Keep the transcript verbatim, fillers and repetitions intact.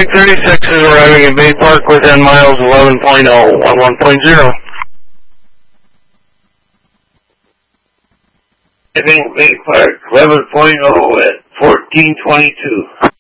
thirty-six is arriving in Bay Park within miles eleven point oh, eleven point oh. I think Bay Park eleven point oh at fourteen twenty-two.